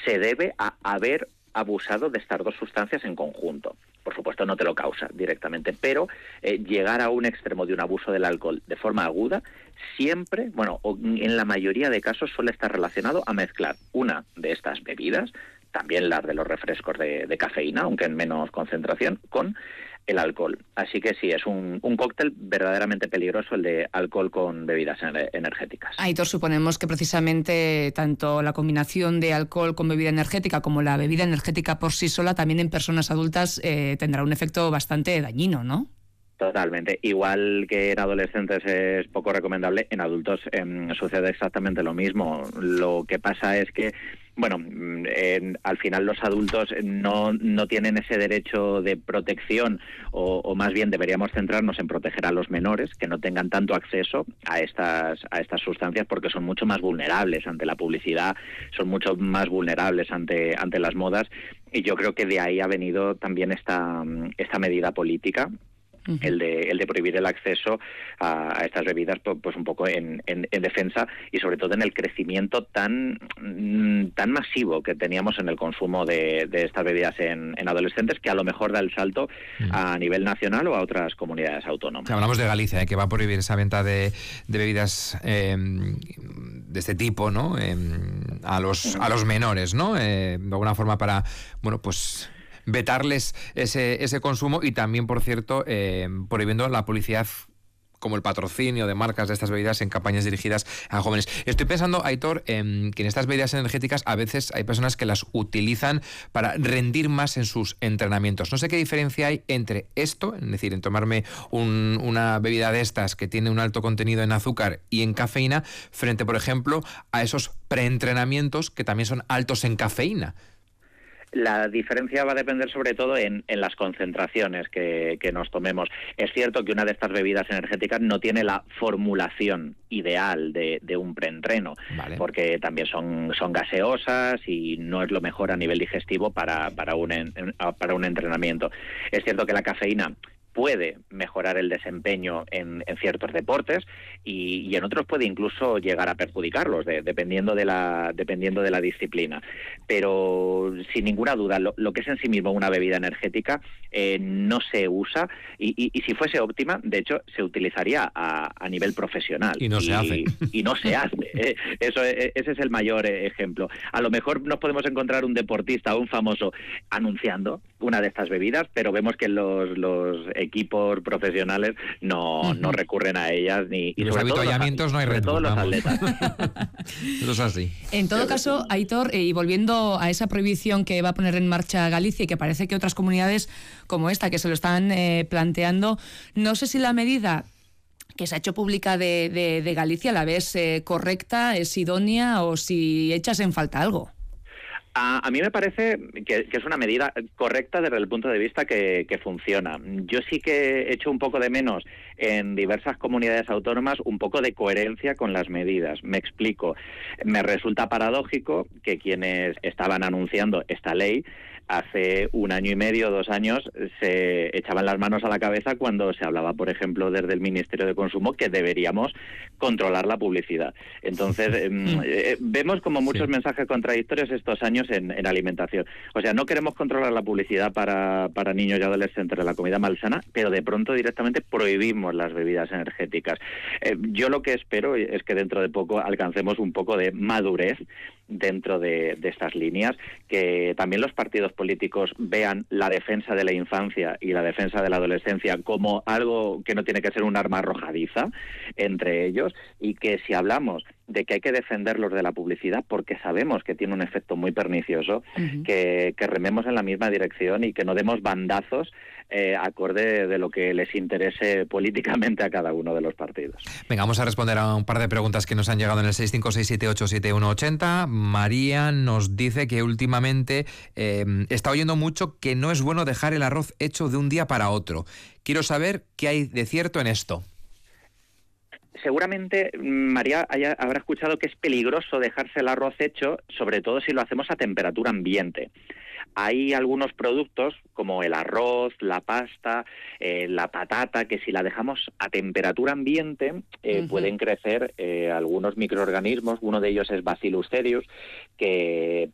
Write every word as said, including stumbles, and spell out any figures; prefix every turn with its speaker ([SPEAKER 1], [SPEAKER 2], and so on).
[SPEAKER 1] se debe a haber abusado de estas dos sustancias en conjunto. Por supuesto, no te lo causa directamente, pero eh, llegar a un extremo de un abuso del alcohol de forma aguda siempre, bueno, en la mayoría de casos suele estar relacionado a mezclar una de estas bebidas, también las de los refrescos de, de cafeína, aunque en menos concentración, con el alcohol. Así que sí, es un, un cóctel verdaderamente peligroso el de alcohol con bebidas energéticas.
[SPEAKER 2] Aitor, suponemos que precisamente tanto la combinación de alcohol con bebida energética como la bebida energética por sí sola también en personas adultas eh, tendrá un efecto bastante dañino, ¿no?
[SPEAKER 1] Totalmente. Igual que en adolescentes es poco recomendable, en adultos eh, sucede exactamente lo mismo. Lo que pasa es que, bueno, en, al final los adultos no, no tienen ese derecho de protección o, o más bien deberíamos centrarnos en proteger a los menores que no tengan tanto acceso a estas, a estas sustancias porque son mucho más vulnerables ante la publicidad, son mucho más vulnerables ante, ante las modas y yo creo que de ahí ha venido también esta, esta medida política. Uh-huh. El de el de prohibir el acceso a, a estas bebidas, pues un poco en, en, en defensa y sobre todo en el crecimiento tan tan masivo que teníamos en el consumo de, de estas bebidas en, en adolescentes, que a lo mejor da el salto uh-huh. a nivel nacional o a otras comunidades autónomas.
[SPEAKER 3] Si hablamos de Galicia, ¿eh? que va a prohibir esa venta de, de bebidas eh, de este tipo, ¿no? Eh, a los uh-huh. a los menores, ¿no? Eh, de alguna forma para, bueno, pues vetarles ese, ese consumo y también, por cierto, eh, prohibiendo la publicidad como el patrocinio de marcas de estas bebidas en campañas dirigidas a jóvenes. Estoy pensando, Aitor, eh, que en estas bebidas energéticas a veces hay personas que las utilizan para rendir más en sus entrenamientos. No sé qué diferencia hay entre esto, es decir, en tomarme un, una bebida de estas que tiene un alto contenido en azúcar y en cafeína, frente, por ejemplo, a esos preentrenamientos que también son altos en cafeína.
[SPEAKER 1] La diferencia va a depender sobre todo en, en las concentraciones que, que nos tomemos. Es cierto que una de estas bebidas energéticas no tiene la formulación ideal de, de un preentreno, vale. porque también son, son gaseosas y no es lo mejor a nivel digestivo para, para, un, en, para un entrenamiento. Es cierto que la cafeína puede mejorar el desempeño en, en ciertos deportes y, y en otros puede incluso llegar a perjudicarlos, de, dependiendo de la dependiendo de la disciplina. Pero sin ninguna duda, lo, lo que es en sí mismo una bebida energética eh, no se usa y, y, y si fuese óptima, de hecho, se utilizaría a, a nivel profesional.
[SPEAKER 3] Y no se
[SPEAKER 1] y,
[SPEAKER 3] hace.
[SPEAKER 1] Y no se hace. Eh, eso, eh, ese es el mayor eh, ejemplo. A lo mejor nos podemos encontrar un deportista o un famoso anunciando una de estas bebidas, pero vemos que los, los equipos profesionales no, uh-huh. no recurren a ellas ni
[SPEAKER 3] y los avituallamientos no hay
[SPEAKER 1] sobre todo los atletas.
[SPEAKER 3] Eso es así.
[SPEAKER 2] En todo caso, Aitor, eh, y volviendo a esa prohibición que va a poner en marcha Galicia y que parece que otras comunidades como esta que se lo están eh, planteando, no sé si la medida que se ha hecho pública de, de, de Galicia la ves eh, correcta, es idónea o si echas en falta algo.
[SPEAKER 1] A, a mí me parece que, que es una medida correcta desde el punto de vista que, que funciona. Yo sí que he hecho un poco de menos en diversas comunidades autónomas un poco de coherencia con las medidas. Me explico. Me resulta paradójico que quienes estaban anunciando esta ley hace un año y medio, dos años, se echaban las manos a la cabeza cuando se hablaba, por ejemplo, desde el Ministerio de Consumo, que deberíamos controlar la publicidad. Entonces, eh, vemos como muchos sí. mensajes contradictorios estos años en, en alimentación. O sea, no queremos controlar la publicidad para, para niños y adolescentes de la comida malsana, pero de pronto directamente prohibimos las bebidas energéticas. Eh, yo lo que espero es que dentro de poco alcancemos un poco de madurez dentro de, de estas líneas, que también los partidos políticos vean la defensa de la infancia y la defensa de la adolescencia como algo que no tiene que ser un arma arrojadiza entre ellos, y que si hablamos de que hay que defenderlos de la publicidad porque sabemos que tiene un efecto muy pernicioso, uh-huh. que, que rememos en la misma dirección y que no demos bandazos eh, acorde de lo que les interese políticamente a cada uno de los partidos.
[SPEAKER 3] Venga, vamos a responder a un par de preguntas que nos han llegado en el seis cinco seis siete ocho siete uno ocho cero. María nos dice que últimamente eh, está oyendo mucho que no es bueno dejar el arroz hecho de un día para otro. Quiero saber qué hay de cierto en esto.
[SPEAKER 1] Seguramente María haya, habrá escuchado que es peligroso dejarse el arroz hecho, sobre todo si lo hacemos a temperatura ambiente. Hay algunos productos como el arroz, la pasta, eh, la patata, que si la dejamos a temperatura ambiente eh, uh-huh. pueden crecer eh, algunos microorganismos. Uno de ellos es Bacillus cereus, que